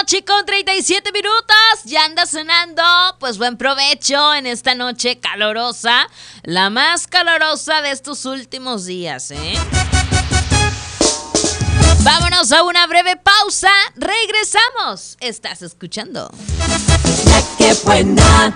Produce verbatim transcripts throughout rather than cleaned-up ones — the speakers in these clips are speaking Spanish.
noche con treinta y siete minutos, ya anda sonando, pues buen provecho en esta noche calurosa, la más calurosa de estos últimos días, ¿eh? Vámonos a una breve pausa, regresamos, estás escuchando La Que Buena.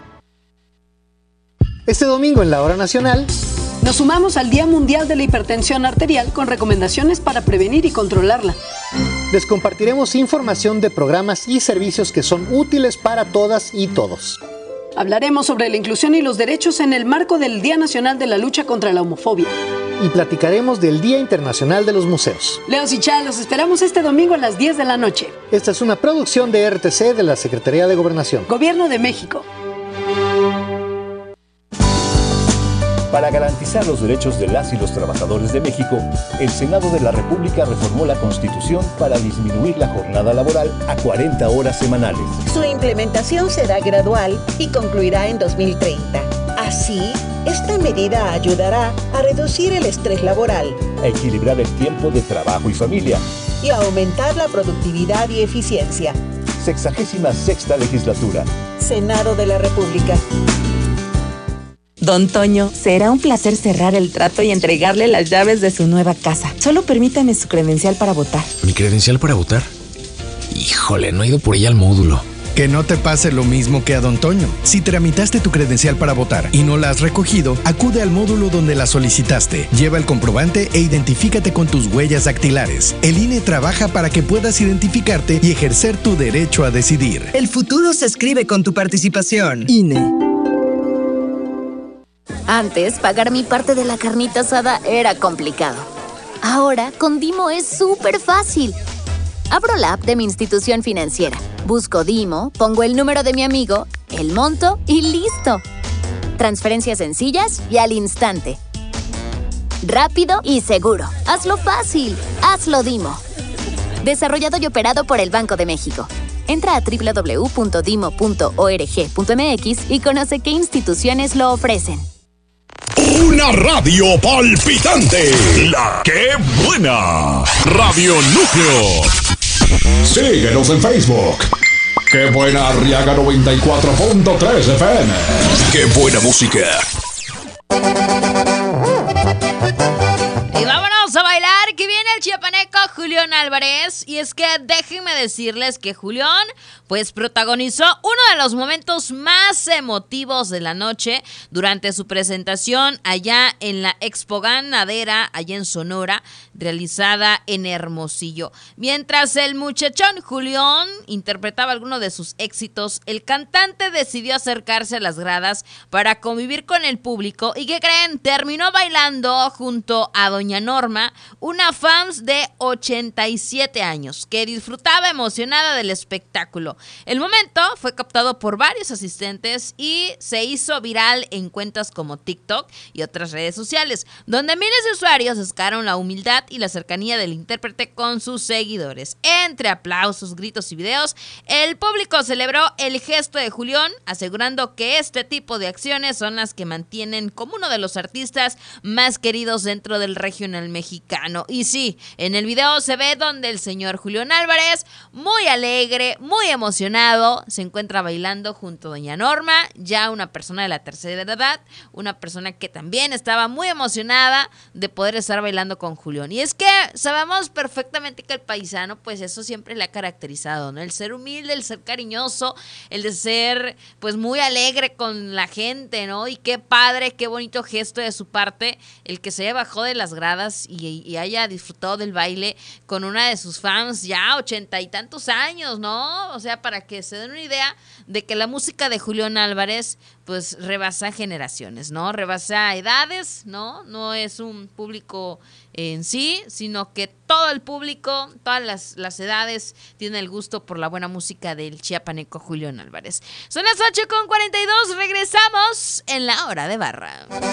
Este domingo en la Hora Nacional nos sumamos al Día Mundial de la Hipertensión Arterial con recomendaciones para prevenir y controlarla. Les compartiremos información de programas y servicios que son útiles para todas y todos. Hablaremos sobre la inclusión y los derechos en el marco del Día Nacional de la Lucha contra la Homofobia. Y platicaremos del Día Internacional de los Museos. Leos y Chá, los esperamos este domingo a las diez de la noche. Esta es una producción de R T C de la Secretaría de Gobernación. Gobierno de México. Para garantizar los derechos de las y los trabajadores de México, el Senado de la República reformó la Constitución para disminuir la jornada laboral a cuarenta horas semanales. Su implementación será gradual y concluirá en dos mil treinta. Así, esta medida ayudará a reducir el estrés laboral, a equilibrar el tiempo de trabajo y familia y a aumentar la productividad y eficiencia. Sexagésima sexta legislatura. Senado de la República. Don Toño, será un placer cerrar el trato y entregarle las llaves de su nueva casa. Solo permítame su credencial para votar. ¿Mi credencial para votar? Híjole, no he ido por ella al módulo. Que no te pase lo mismo que a Don Toño. Si tramitaste tu credencial para votar y no la has recogido, acude al módulo donde la solicitaste. Lleva el comprobante e identifícate con tus huellas dactilares. El I N E trabaja para que puedas identificarte y ejercer tu derecho a decidir. El futuro se escribe con tu participación. I N E. Antes, pagar mi parte de la carnita asada era complicado. Ahora, con Dimo es súper fácil. Abro la app de mi institución financiera, busco Dimo, pongo el número de mi amigo, el monto y ¡listo! Transferencias sencillas y al instante. Rápido y seguro. Hazlo fácil. Hazlo Dimo. Desarrollado y operado por el Banco de México. Entra a doble u doble u doble u punto dimo punto org punto m x y conoce qué instituciones lo ofrecen. Una radio palpitante. La Que Buena. Radio Núcleo. Síguenos en Facebook. Qué Buena Arriaga noventa y cuatro punto tres F M. Qué buena música. Y vámonos a bailar, que viene el chiapaneco Julián Álvarez. Y es que déjenme decirles que Julián pues protagonizó uno de los momentos más emotivos de la noche durante su presentación allá en la Expo Ganadera, allá en Sonora, realizada en Hermosillo. Mientras el muchachón Julián interpretaba alguno de sus éxitos, el cantante decidió acercarse a las gradas para convivir con el público. ¿Y qué creen? Terminó bailando junto a doña Norma, una fans de ochenta y siete años, que disfrutaba emocionada del espectáculo. El momento fue captado por varios asistentes y se hizo viral en cuentas como TikTok y otras redes sociales, donde miles de usuarios destacaron la humildad y la cercanía del intérprete con sus seguidores. Entre aplausos, gritos y videos, el público celebró el gesto de Julián, asegurando que este tipo de acciones son las que mantienen como uno de los artistas más queridos dentro del regional mexicano. Y sí, en el video se ve donde el señor Julián Álvarez, muy alegre, muy emocionado, se encuentra bailando junto a doña Norma, ya una persona de la tercera edad, una persona que también estaba muy emocionada de poder estar bailando con Julián. Y es que sabemos perfectamente que el paisano, pues eso siempre le ha caracterizado, ¿no? El ser humilde, el ser cariñoso, el de ser pues muy alegre con la gente, ¿no? Y qué padre, qué bonito gesto de su parte, el que se bajó de las gradas y, y haya disfrutado del baile con una de sus fans ya ochenta y tantos años, ¿no? O sea, para que se den una idea de que la música de Julián Álvarez pues rebasa generaciones, ¿no? Rebasa edades, ¿no? No es un público en sí, sino que todo el público, todas las, las edades tienen el gusto por la buena música del chiapaneco Julián Álvarez. Son las ocho con cuarenta y dos, regresamos en La Hora de Barra.